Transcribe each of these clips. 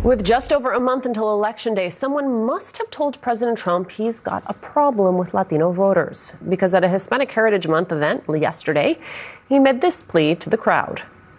With just over a month until Election Day, someone must have told President Trump he's got a problem with Latino voters. Because at a Hispanic Heritage Month event yesterday, he made this plea to the crowd.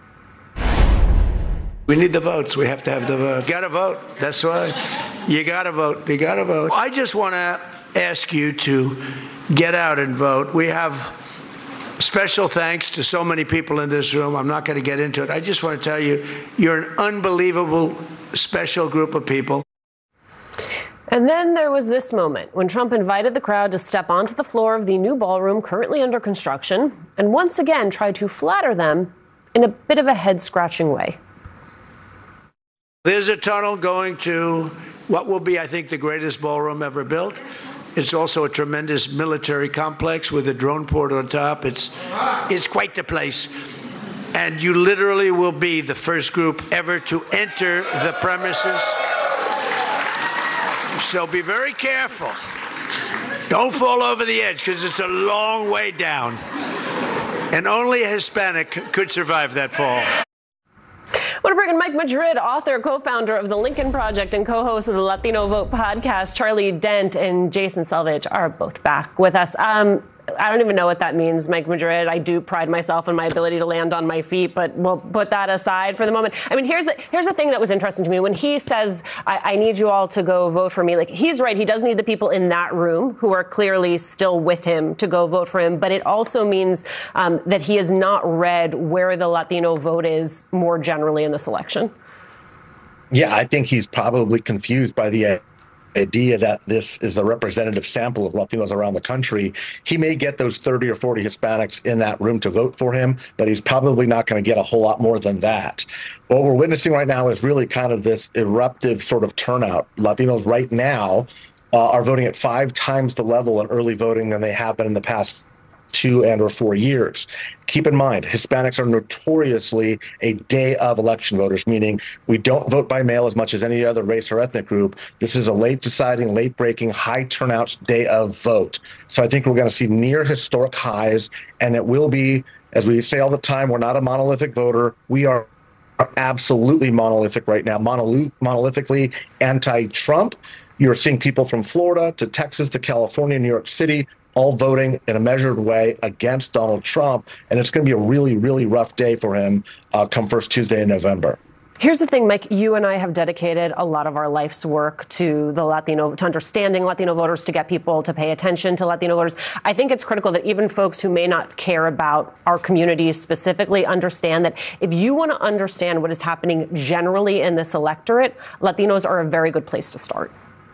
We need the votes. We have to have the vote. You got to vote. That's why. You got to vote. You got to vote. I just want to ask you to get out and vote. We have special thanks to so many people in this room. I'm not going to get into it. I just want to tell you, you're an unbelievable, special group of people. And then there was this moment when Trump invited the crowd to step onto the floor of the new ballroom currently under construction and once again tried to flatter them in a bit of a head-scratching way. There's a tunnel going to what will be, I think, the greatest ballroom ever built. It's also a tremendous military complex with a drone port on top. It's quite the place. And you literally will be the first group ever to enter the premises. So be very careful. Don't fall over the edge, because it's a long way down. And only a Hispanic could survive that fall. I want to bring in Mike Madrid, author, co-founder of the Lincoln Project and co-host of the Latino Vote podcast. Charlie Dent and Jason Selvage are both back with us. I don't even know what that means, Mike Madrid. I do pride myself on my ability to land on my feet, but we'll put that aside for the moment. I mean, here's the thing that was interesting to me. When he says, I need you all to go vote for me, like, he's right. He does need the people in that room who are clearly still with him to go vote for him. But it also means that he has not read where the Latino vote is more generally in this election. Yeah, I think he's probably confused by the idea that this is a representative sample of Latinos around the country. He may get those 30 or 40 Hispanics in that room to vote for him, but he's probably not going to get a whole lot more than that. What we're witnessing right now is really kind of this eruptive sort of turnout. Latinos right now are voting at 5 times the level in early voting than they have been in the past 2 and or 4 years. Keep in mind, Hispanics are notoriously a day of election voters, meaning we don't vote by mail as much as any other race or ethnic group. This is a late deciding, late breaking, high turnout day of vote. So I think we're going to see near historic highs, and it will be, as we say all the time, we're not a monolithic voter. We are absolutely monolithic right now, monolithically anti-Trump. You're seeing people from Florida to Texas to California, New York City, all voting in a measured way against Donald Trump. And it's going to be a really, really rough day for him come first Tuesday in November. Here's the thing, Mike, you and I have dedicated a lot of our life's work to to understanding Latino voters, to get people to pay attention to Latino voters. I think it's critical that even folks who may not care about our communities specifically understand that if you want to understand what is happening generally in this electorate, Latinos are a very good place to start.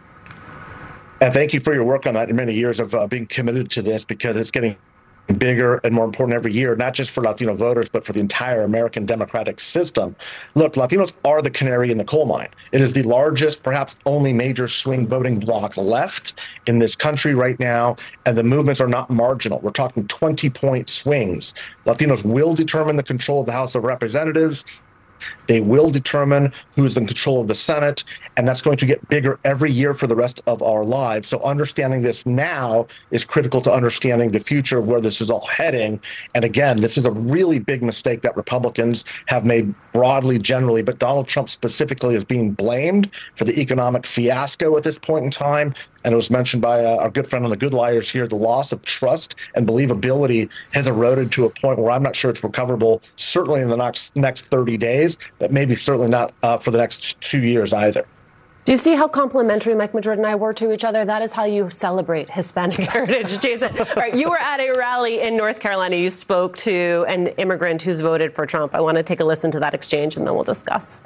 And thank you for your work on that in many years of being committed to this, because it's getting bigger and more important every year, not just for Latino voters, but for the entire American democratic system. Look, Latinos are the canary in the coal mine. It is the largest, perhaps only major swing voting bloc left in this country right now, and the movements are not marginal. We're talking 20-point swings. Latinos will determine the control of the House of Representatives. They will determine who's in control of the Senate, and that's going to get bigger every year for the rest of our lives. So understanding this now is critical to understanding the future of where this is all heading. And again, this is a really big mistake that Republicans have made broadly, generally, but Donald Trump specifically is being blamed for the economic fiasco at this point in time. And it was mentioned by our good friend on the Good Liars here, the loss of trust and believability has eroded to a point where I'm not sure it's recoverable, certainly in the next 30 days, but maybe certainly not for the next 2 years either. Do you see how complimentary Mike Madrid and I were to each other? That is how you celebrate Hispanic heritage, Jason. All right, you were at a rally in North Carolina. You spoke to an immigrant who's voted for Trump. I want to take a listen to that exchange, and then we'll discuss.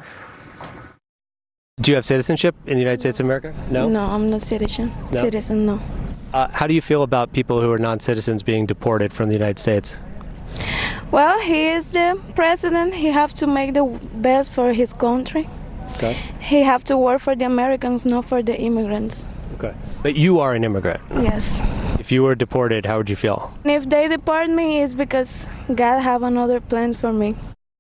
Do you have citizenship in the United States of America? No? No, I'm not citizen. No? Citizen, no. How do you feel about people who are non-citizens being deported from the United States? Well, he is the president. He have to make the best for his country. Okay. He have to work for the Americans, not for the immigrants. Okay. But you are an immigrant. Yes. If you were deported, how would you feel? If they deport me, it's because God have another plan for me.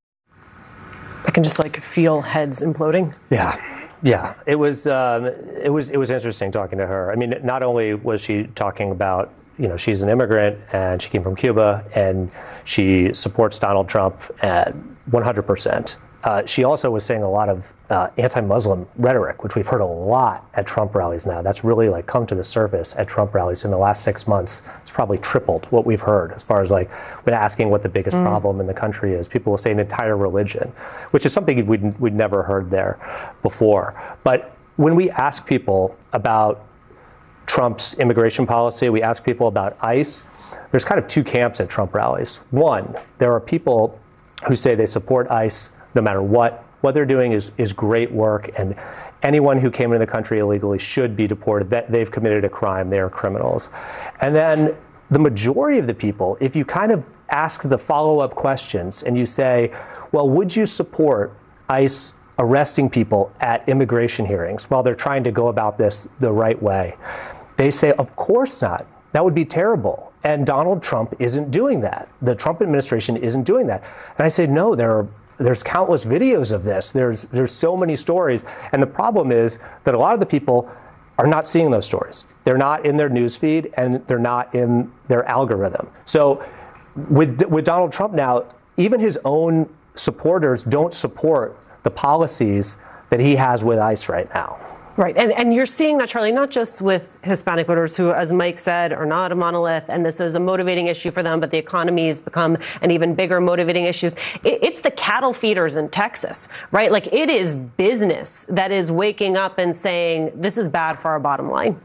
I can just feel heads imploding. Yeah, it was interesting talking to her. I mean, not only was she talking about, she's an immigrant and she came from Cuba and she supports Donald Trump at 100%. she also was saying a lot of anti-Muslim rhetoric, which we've heard a lot at Trump rallies now. That's really like come to the surface at Trump rallies in the last 6 months. It's probably tripled what we've heard as far as like when asking what the biggest problem in the country is. People will say an entire religion, which is something we'd never heard there before. But when we ask people about Trump's immigration policy, we ask people about ICE, there's kind of two camps at Trump rallies. One, there are people who say they support ICE no matter what. What they're doing is great work, and anyone who came into the country illegally should be deported. That they've committed a crime, they are criminals. And then the majority of the people, if you kind of ask the follow-up questions and you say, well, would you support ICE arresting people at immigration hearings while they're trying to go about this the right way? They say, of course not. That would be terrible. And Donald Trump isn't doing that. The Trump administration isn't doing that. And I say, no, there's countless videos of this. There's so many stories. And the problem is that a lot of the people are not seeing those stories. They're not in their news feed and they're not in their algorithm. So with Donald Trump now, even his own supporters don't support the policies that he has with ICE right now. Right. And you're seeing that, Charlie, not just with Hispanic voters who, as Mike said, are not a monolith, and this is a motivating issue for them, but the economy has become an even bigger motivating issue. It's the cattle feeders in Texas, right? Like, it is business that is waking up and saying, this is bad for our bottom line.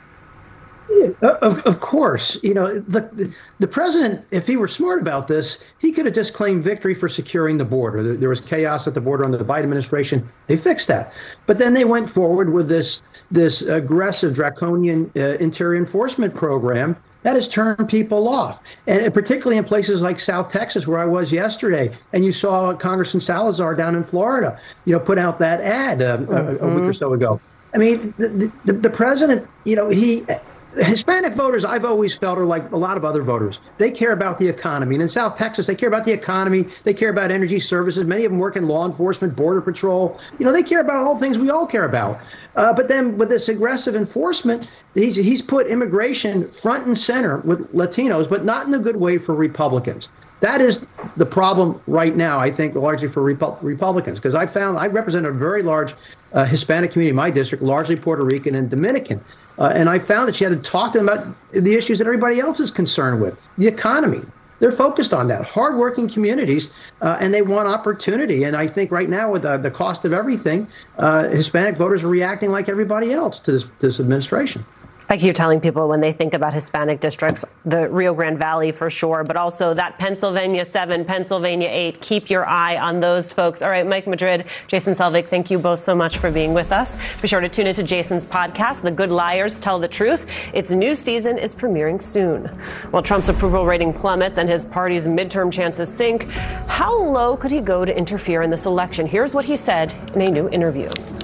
Of course, you know, the president, if he were smart about this, he could have just claimed victory for securing the border. There was chaos at the border under the Biden administration. They fixed that. But then they went forward with this aggressive, draconian interior enforcement program that has turned people off. And particularly in places like South Texas, where I was yesterday, and you saw Congressman Salazar down in Florida, you know, put out that ad a week or so ago. I mean, the president, you know, Hispanic voters, I've always felt, are like a lot of other voters. They care about the economy. And in South Texas, they care about the economy. They care about energy services. Many of them work in law enforcement, border patrol. You know, they care about all the things we all care about. But then with this aggressive enforcement, he's put immigration front and center with Latinos, but not in a good way for Republicans. That is the problem right now, I think, largely for Republicans, because I represent a very large Hispanic community in my district, largely Puerto Rican and Dominican. And I found that she had to talk to them about the issues that everybody else is concerned with, the economy. They're focused on that. Hardworking communities, and they want opportunity. And I think right now with the cost of everything, Hispanic voters are reacting like everybody else to this administration. I keep telling people when they think about Hispanic districts, the Rio Grande Valley for sure, but also that Pennsylvania 7, Pennsylvania 8. Keep your eye on those folks. All right, Mike Madrid, Jason Selvig, thank you both so much for being with us. Be sure to tune into Jason's podcast, The Good Liars Tell the Truth. Its new season is premiering soon. While Trump's approval rating plummets and his party's midterm chances sink, how low could he go to interfere in this election? Here's what he said in a new interview.